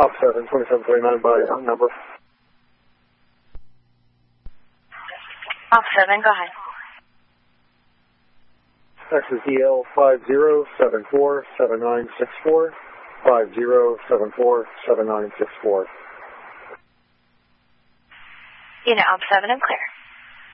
Op 7, 2729 by number. Op 7, go ahead. Texas EL 50747964, 50747964. Unit Op 7, I'm clear.